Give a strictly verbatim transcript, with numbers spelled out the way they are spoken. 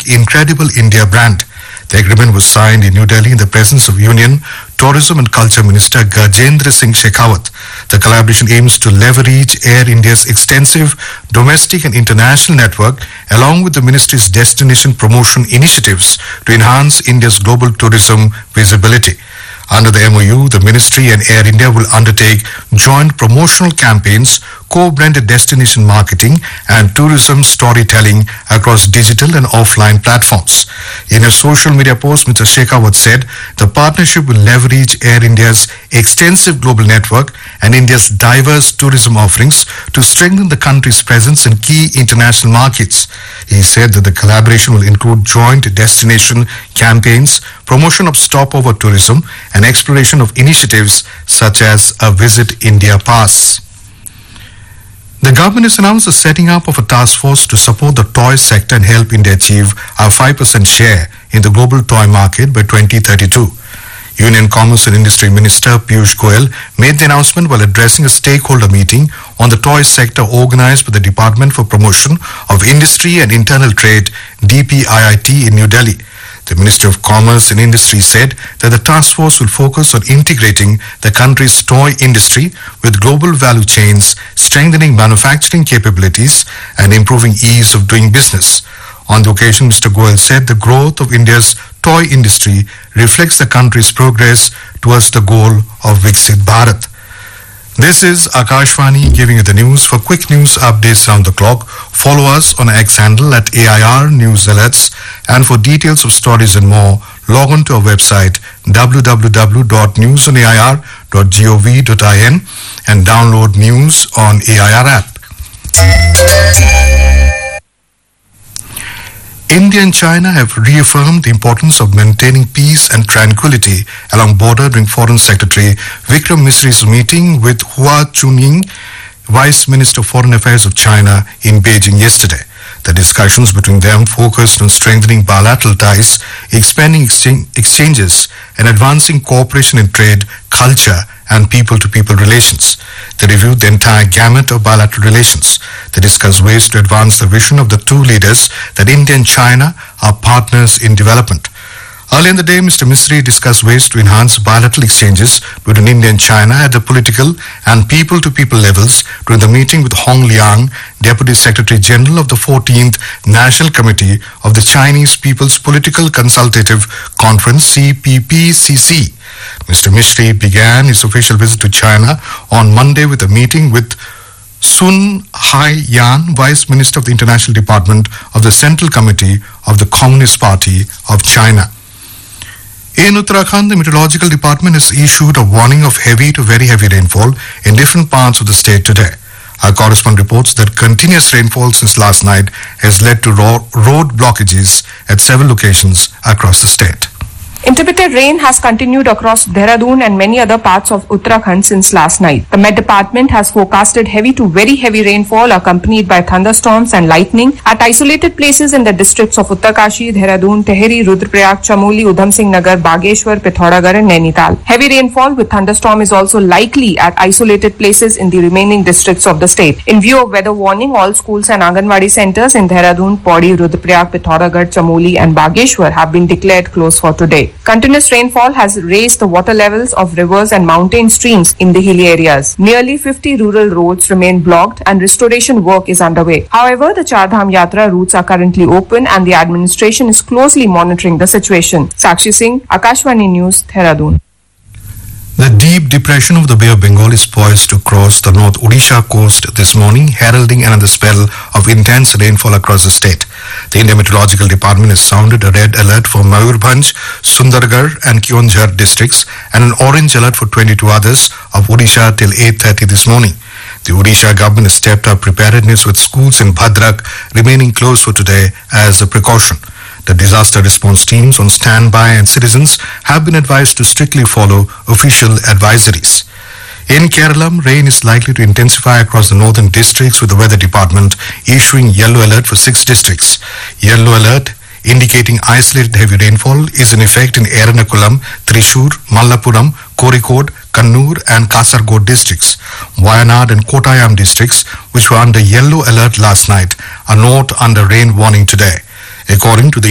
unique Incredible India brand. The agreement was signed in New Delhi in the presence of Union Tourism and Culture Minister Gajendra Singh Shekhawat. The collaboration aims to leverage Air India's extensive domestic and international network along with the ministry's destination promotion initiatives to enhance India's global tourism visibility. Under the M O U, the ministry and Air India will undertake joint promotional campaigns, co-branded destination marketing and tourism storytelling across digital and offline platforms. In a social media post, Mister Shekhawat said the partnership will leverage Air India's extensive global network and India's diverse tourism offerings to strengthen the country's presence in key international markets. He said that the collaboration will include joint destination campaigns, promotion of stopover tourism, and exploration of initiatives such as a Visit India Pass. The government has announced the setting up of a task force to support the toy sector and help India achieve a five percent share in the global toy market by twenty thirty-two. Union Commerce and Industry Minister Piyush Goyal made the announcement while addressing a stakeholder meeting on the toy sector organized by the Department for Promotion of Industry and Internal Trade D P I I T in New Delhi. The Minister of Commerce and Industry said that the task force will focus on integrating the country's toy industry with global value chains, strengthening manufacturing capabilities and improving ease of doing business. On the occasion, Mister Goyal said the growth of India's toy industry reflects the country's progress towards the goal of Viksit Bharat. This is Akashvani giving you the news. For quick news updates around the clock, follow us on X handle at A I R News Alerts, and for details of stories and more, log on to our website w w w dot news on a i r dot gov dot in and download news on A I R app. India and China have reaffirmed the importance of maintaining peace and tranquility along border during Foreign Secretary Vikram Misri's meeting with Hua Chunying, Vice Minister of Foreign Affairs of China, in Beijing yesterday. The discussions between them focused on strengthening bilateral ties, expanding exchange- exchanges, and advancing cooperation in trade, culture, and people-to-people relations. They reviewed the entire gamut of bilateral relations. They discussed ways to advance the vision of the two leaders that India and China are partners in development. Earlier in the day, Mister Misri discussed ways to enhance bilateral exchanges between India and China at the political and people-to-people levels during the meeting with Hong Liang, Deputy Secretary General of the fourteenth National Committee of the Chinese People's Political Consultative Conference, C P P C C. Mister Misri began his official visit to China on Monday with a meeting with Sun Hai-yan, Vice Minister of the International Department of the Central Committee of the Communist Party of China. In Uttarakhand, the Meteorological Department has issued a warning of heavy to very heavy rainfall in different parts of the state today. Our correspondent reports that continuous rainfall since last night has led to ro- road blockages at several locations across the state. Intermittent rain has continued across Dehradun and many other parts of Uttarakhand since last night. The Met Department has forecasted heavy to very heavy rainfall accompanied by thunderstorms and lightning at isolated places in the districts of Uttarkashi, Dehradun, Tehri, Rudraprayag, Chamoli, Udham Singh Nagar, Bageshwar, Pithoragarh and Nainital. Heavy rainfall with thunderstorm is also likely at isolated places in the remaining districts of the state. In view of weather warning, all schools and Anganwadi centers in Dehradun, Pauri, Rudraprayag, Pithoragarh, Chamoli and Bageshwar have been declared closed for today. Continuous rainfall has raised the water levels of rivers and mountain streams in the hilly areas. Nearly fifty rural roads remain blocked and restoration work is underway. However, the Char Dham Yatra routes are currently open and the administration is closely monitoring the situation. Sakshi Singh, Akashvani News, Dehradun. The deep depression of the Bay of Bengal is poised to cross the North Odisha coast this morning, heralding another spell of intense rainfall across the state. The Indian Meteorological Department has sounded a red alert for Mayurbhanj, Sundargarh and Keonjhar districts and an orange alert for twenty-two others of Odisha till eight thirty this morning. The Odisha government has stepped up preparedness with schools in Bhadrak remaining closed for today as a precaution. The disaster response teams on standby and citizens have been advised to strictly follow official advisories. In Kerala, rain is likely to intensify across the northern districts, with the weather department issuing yellow alert for six districts. Yellow alert indicating isolated heavy rainfall is in effect in Ernakulam, Thrissur, Malappuram, Kozhikode, Kannur and Kasaragod districts. Wayanad and Kottayam districts, which were under yellow alert last night, are not under rain warning today. According to the